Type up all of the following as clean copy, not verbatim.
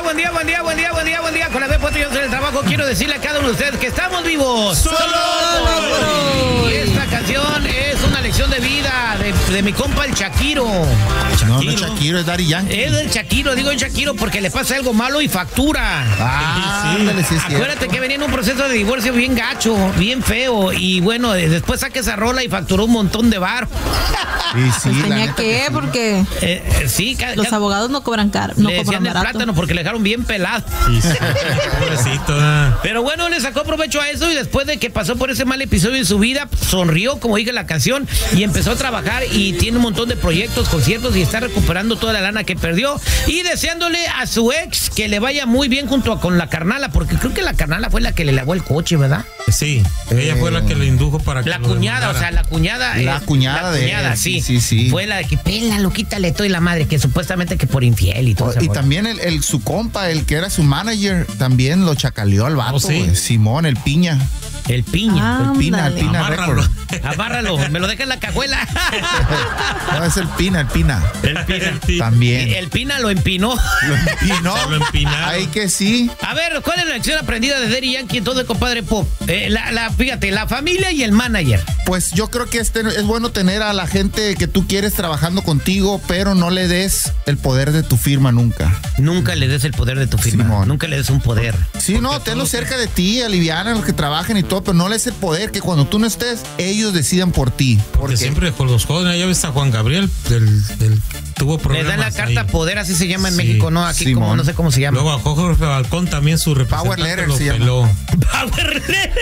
Con la vez puesto yo en el trabajo, quiero decirle a cada uno de ustedes que estamos vivos. ¡Solo por hoy! Y esta canción es una lección de vida de mi compa el Shakiro. No es Shakiro, es Daddy Yankee. Es del Shakiro, digo el Shakiro porque le pasa algo malo y factura. Sí, Acuérdate que venía en un proceso de divorcio bien gacho, bien feo. Y bueno, después saca esa rola y facturó un montón de bar. Sí, pues tenía que, porque sí, los abogados no cobran caro. No le cobran decían el barato. plátano porque le dejaron bien pelado. Sí, pobrecito. Pero bueno, le sacó provecho a eso y después de que pasó por ese mal episodio en su vida, sonrió, como dije en la canción, y empezó a trabajar y tiene un montón de proyectos, conciertos y está recuperando toda la lana que perdió y deseándole a su ex que le vaya muy bien junto con la carnala, porque creo que la carnala fue la que le lavó el coche, ¿verdad? Sí, ella fue la que le indujo para que la cuñada, o sea, la cuñada. La cuñada de él. Sí. Fue la que pélalo, quítale todo y la madre, que supuestamente que por infiel y todo eso. Y también su compa, el que era su manager, también lo chacaleó al vato, ¿sí? Simón, el Piña. El Piña. El Pina Amárralo. Record. Amárralo, me lo deja en la cajuela. No, es el Pina. El Pina. También. El Pina lo empinó. Lo empinó. Se lo empinaron. Ay, que sí. A ver, ¿cuál es la lección aprendida de Daddy Yankee entonces, compadre Pop? Fíjate, la familia y el manager. Pues yo creo que es bueno tener a la gente que tú quieres trabajando contigo, pero no le des el poder de tu firma nunca. Nunca le des el poder de tu firma. Simón. Nunca le des un poder. Sí, no, tenlo cerca de ti, aliviana a los que trabajen y todo, pero no le des el poder que cuando tú no estés, ellos decidan por ti. Porque siempre con los jóvenes, ya ves a Juan Gabriel, tuvo Le problemas. dan la carta ahí. poder, así se llama en Sí, México, ¿no? Aquí Simón. como no sé cómo se llama. Luego a Jorge Balcón también su representante Power letter lo se llama. peló. Power letter.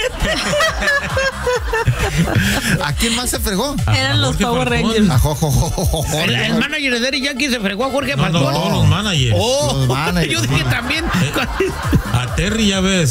¿A quién más se fregó? Eran los Jorge Power Falcón. Rangers. A Jojo. El manager de Daddy Yankee se fregó a Jorge No, Falcón. todos los managers. Oh, Los managers. yo dije también. A Terry ya ves,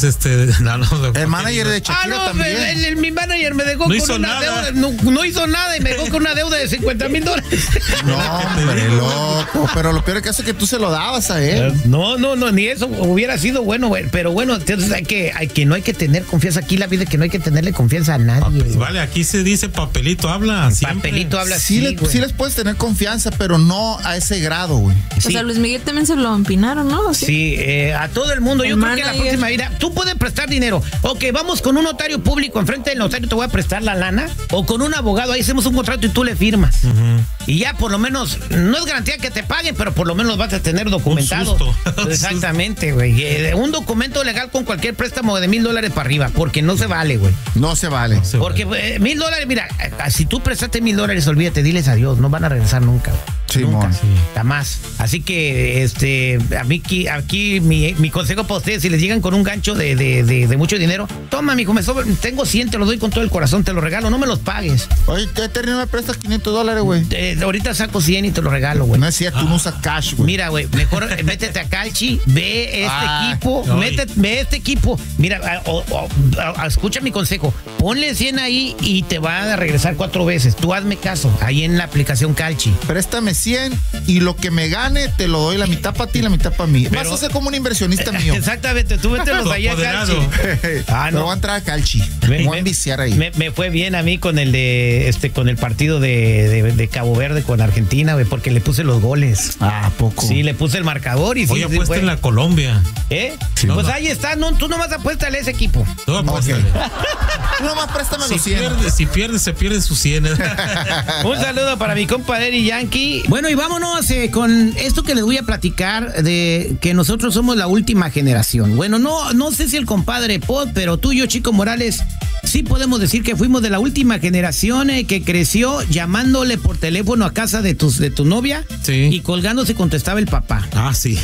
El manager de Shakira también. Mi manager me dejó No con hizo una nada. deuda. No hizo nada y me dejó con una deuda de $50,000. No, hombre, loco. Pero lo peor es que tú se lo dabas a él. No, ni eso hubiera sido bueno, güey. Pero bueno, entonces no hay que tener confianza aquí, la vida es que no hay que tenerle confianza a nadie. Vale, aquí se dice papelito habla. Siempre. Papelito habla Sí, así, güey. sí les puedes tener confianza, pero no a ese grado, güey. O sea, Luis Miguel también se lo empinaron, ¿no? Sí, a todo el mundo. Yo El creo que la manager. próxima vida, tú puedes prestar dinero. Ok, vamos con un notario público, enfrente del notario te voy a prestar la lana. O con un abogado, ahí hacemos un contrato y tú le firmas. Y ya por lo menos, no es garantía que te paguen, pero por lo menos vas a tener documentado. Un susto. Exactamente, güey. Un documento legal con cualquier préstamo de $1,000 para arriba, porque no se vale, güey. No se vale. Porque $1,000, mira, si tú prestaste $1,000, olvídate, diles adiós, no van a regresar nunca. Simón. Nunca, jamás. Así que a mí aquí mi consejo para ustedes, si les llegan con un gancho de mucho dinero, toma, mijo, tengo 100, te lo doy con todo el corazón, te lo regalo, no me los pagues. Oye, Terry, no me prestas $500, güey. Ahorita saco 100 y te lo regalo, güey. No es cierto, tú no usas cash, güey. Mira, güey, mejor métete a Calchi, ve equipo, ve este equipo. Mira, escucha mi consejo, ponle 100 ahí y te va a regresar 4 veces. Tú hazme caso, ahí en la aplicación Calchi. Préstame 100 y lo que me gane te lo doy la mitad para ti y la mitad para mí. Vas a ser como un inversionista mío. Exactamente, tú mételos ahí a Calchi. No voy a entrar a Calchi. Me voy a enviciar ahí. Me fue bien a mí con el con el partido de Cabo Verde con Argentina, güey, porque le puse los goles. ¿A poco? Sí, le puse el marcador y sí. Oye, apuesta fue. en la Colombia. Sí. Pues ahí está, tú nomás apuéstale a ese equipo. Tú apuéstale. Tú nomás préstame los 100. Si pierde, se pierde sus 100. Un saludo para mi compa Daddy Yankee. Bueno, y vámonos con esto que les voy a platicar de que nosotros somos la última generación. Bueno, no sé si el compadre Pod, pero tú y yo, Chico Morales, sí podemos decir que fuimos de la última generación que creció llamándole por teléfono a casa de tu novia, sí, y colgándose contestaba el papá. Ah, sí.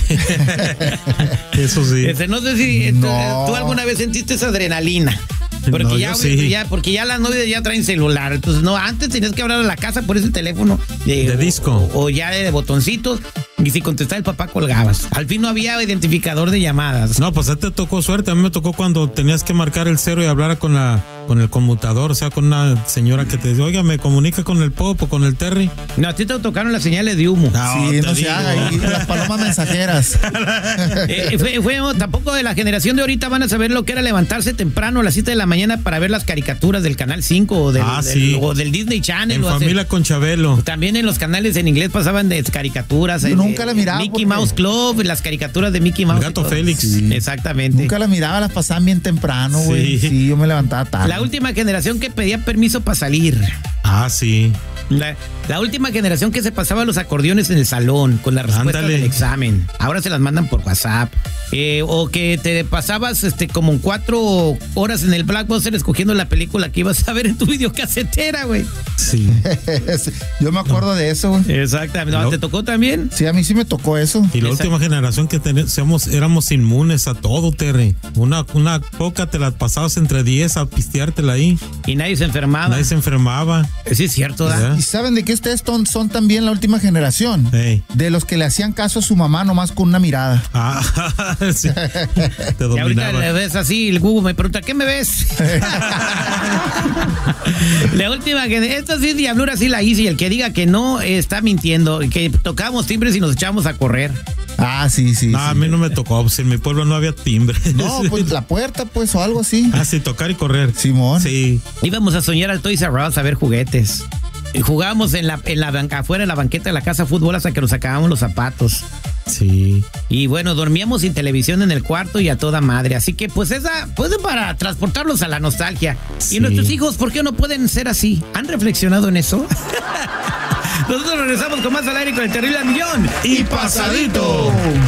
Eso sí. No sé si tú alguna vez sentiste esa adrenalina. Porque, no, sí. porque ya las novias ya traen celular. Entonces, no, antes tenías que hablar a la casa por ese teléfono de disco. O ya de botoncitos. Y si contestaba el papá, colgabas. Al fin no había identificador de llamadas. No, pues a ti te tocó suerte. A mí me tocó cuando tenías que marcar el 0 y hablar con la el conmutador, o sea, con una señora que te dice, oiga, me comunica con el Pop o con el Terry. No, a ti te tocaron las señales de humo. Sí, no se haga ahí, las palomas mensajeras. Tampoco de la generación de ahorita van a saber lo que era levantarse temprano a las 7 de la mañana para ver las caricaturas del Canal 5 o del Disney Channel. En Familia con Chabelo. También en los canales en inglés pasaban de caricaturas. Yo nunca la miraba. Mickey Mouse Club, las caricaturas de Mickey Mouse. El Gato Félix. Sí. Exactamente. Nunca la miraba, las pasaban bien temprano, güey. Sí, yo me levantaba tarde. La última generación que pedía permiso para salir. Sí. La última generación que se pasaba los acordeones en el salón con la respuesta del examen. Ahora se las mandan por WhatsApp. O que te pasabas como 4 horas en el Blockbuster escogiendo la película que ibas a ver en tu videocasetera, güey. Sí. Yo me acuerdo de eso, güey. Exactamente. ¿Te tocó también? Sí, a mí sí me tocó eso. Y la última generación que éramos inmunes a todo, Terry. Una coca te la pasabas entre 10 a pisteártela ahí. Y nadie se enfermaba. Sí, es cierto, ¿verdad? ¿Y saben de qué ustedes son también la última generación? Hey. De los que le hacían caso a su mamá nomás con una mirada. Sí. Te dominaba. Y ahorita le ves así, el Google me pregunta, ¿qué me ves? La última generación, esta sí diablura sí la hice, y el que diga que no está mintiendo, que tocábamos timbres y nos echábamos a correr. Sí. A mí no me tocó, pues en mi pueblo no había timbre. No, pues la puerta, pues, o algo así. Sí, tocar y correr. Simón. Sí. Íbamos a soñar al Toys R Us a ver juguetes. Y jugábamos afuera en la banqueta de la casa de fútbol hasta que nos sacábamos los zapatos. Sí. Y bueno, dormíamos sin televisión en el cuarto y a toda madre. Así que pues para transportarlos a la nostalgia. Sí. Y nuestros hijos, ¿por qué no pueden ser así? ¿Han reflexionado en eso? Nosotros regresamos con más al aire con el Terrible al Millón y Pasadito.